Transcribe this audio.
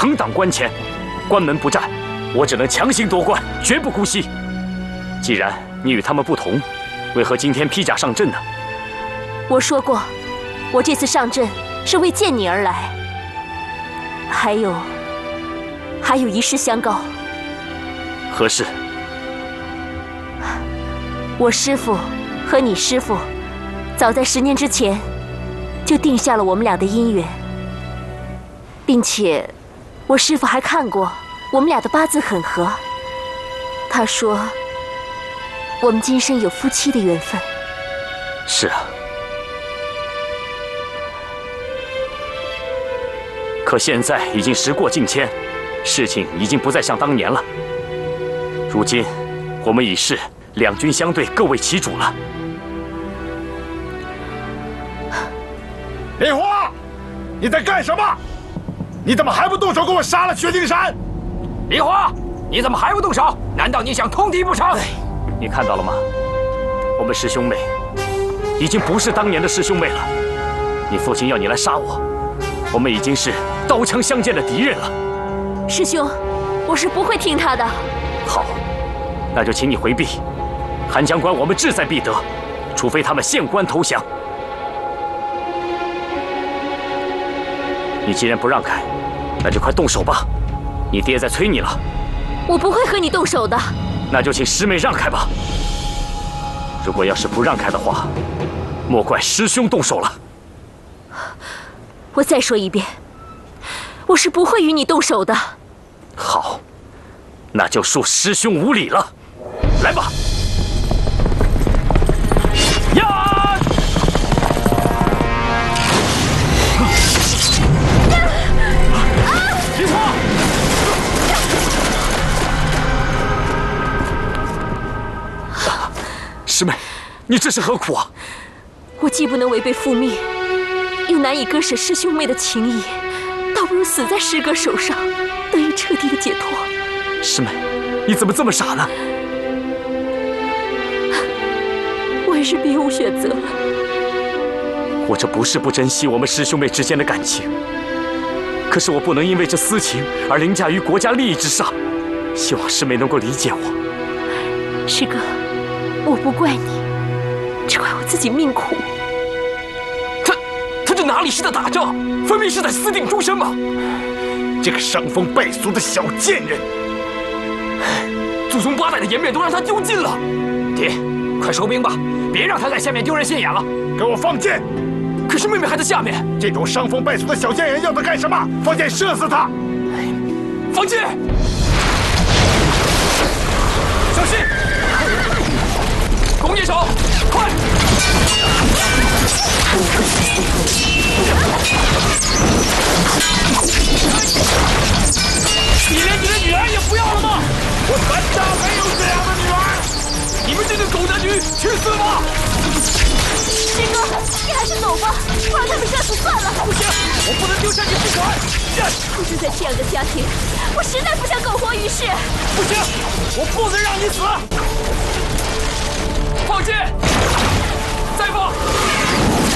朋党关前，关门不战，我只能强行夺关，绝不姑息。既然你与他们不同，为何今天披甲上阵呢？ 我说过，我这次上阵是为见你而来。还有一事相告。 何事？ 我师父和你师父，早在10年之前，就定下了我们俩的姻缘，并且，我师父还看过我们俩的八字很合。他说，我们今生有夫妻的缘分。 是啊。可现在已经时过境迁，事情已经不再像当年了。如今，我们已是两军相对，各为其主了。 梨花，你在干什么？你怎么还不动手给我杀了薛丁山？ 梨花，你怎么还不动手？难道你想通敌不成？ 你看到了吗？我们师兄妹已经不是当年的师兄妹了。你父亲要你来杀我，我们已经是刀枪相见的敌人了。 师兄，我是不会听他的。 好，那就请你回避。韩将官，我们志在必得，除非他们献官投降。你既然不让开，那就快动手吧。你爹在催你了。 我不会和你动手的。 那就请师妹让开吧。如果要是不让开的话，莫怪师兄动手了。 我再说一遍，我是不会与你动手的。 好，那就恕师兄无礼了。来吧！呀！梨花！师妹，你这是何苦啊？ 我既不能违背父命，又难以割舍师兄妹的情谊，倒不如死在师哥手上，得以彻底的解脱。 师妹，你怎么这么傻呢？ 我也是别无选择了。 我这不是不珍惜我们师兄妹之间的感情，可是我不能因为这私情而凌驾于国家利益之上。希望师妹能够理解我。 师哥，我不怪你，只怪我自己命苦。 他这哪里是在打仗，分明是在私定终身嘛！ 这个伤风败俗的小贱人！ 祖宗8代的颜面都让他丢尽了。爹，快收兵吧，别让他在下面丢人现眼了。 给我放箭！ 可是妹妹还在下面。 这种伤风败俗的小贱人要他干什么？放箭射死他！ 放箭！小心！弓箭手，快！你连你的女儿也不要了吗？ 我咱家没有这样的女儿！ 你们这个狗男女，去死吧！ 师哥，你还是走吧，不让他们射死算了。 不行，我不能丢下你不管。 出生在这样的家庭，我实在不想苟活于世。 不行，我不能让你死！放箭！再放！